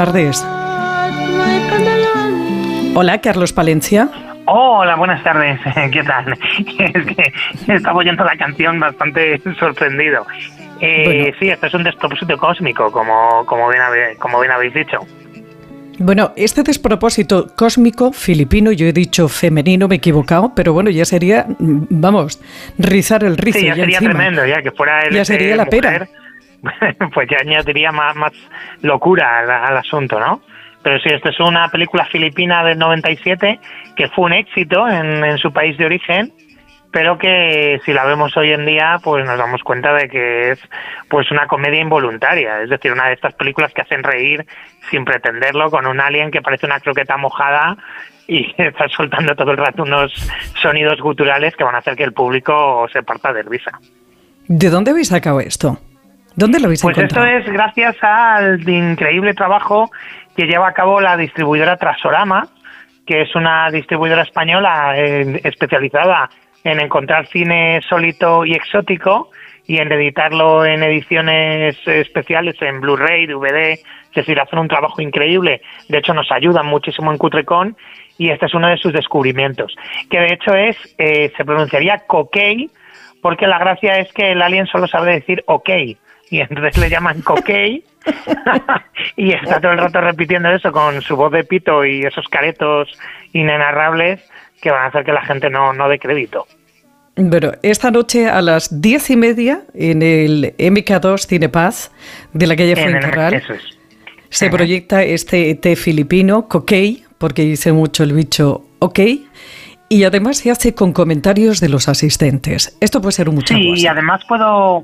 tardes. Hola, Carlos Palencia. Hola, buenas tardes. ¿Qué tal? Es que estaba oyendo la canción bastante sorprendido. Bueno. Sí, esto es un despropósito cósmico, como bien habéis dicho. Bueno, este despropósito cósmico filipino, yo he dicho femenino, me he equivocado, pero bueno, ya sería, vamos, rizar el rizo. Sí, ya sería encima. Tremendo, ya que fuera el ya sería la mujer, pera. pues ya añadiría más locura al asunto, ¿no? Pero sí, esta es una película filipina del 97 que fue un éxito en su país de origen, pero que si la vemos hoy en día, pues nos damos cuenta de que es pues una comedia involuntaria, es decir, una de estas películas que hacen reír sin pretenderlo, con un alien que parece una croqueta mojada y que está soltando todo el rato unos sonidos guturales que van a hacer que el público se parta de risa. ¿De dónde habéis sacado esto? ¿Dónde lo habéis encontrado? Pues esto es gracias al increíble trabajo que lleva a cabo la distribuidora Trasorama, que es una distribuidora española especializada en encontrar cine sólito y exótico y en editarlo en ediciones especiales en Blu-ray, DVD, es decir, hacen un trabajo increíble. De hecho, nos ayudan muchísimo en Cutrecon y este es uno de sus descubrimientos, que de hecho se pronunciaría Coquei, porque la gracia es que el alien solo sabe decir ok, y entonces le llaman Coquei y está todo el rato repitiendo eso con su voz de pito y esos caretos inenarrables que van a hacer que la gente no dé crédito. Bueno, esta noche a las 10:30 en el MK2 Cinepaz de la calle Fuencarral se proyecta este ET filipino, Coquei, porque dice mucho el bicho ok, y además se hace con comentarios de los asistentes. Esto puede ser un muchacho. Sí, y además puedo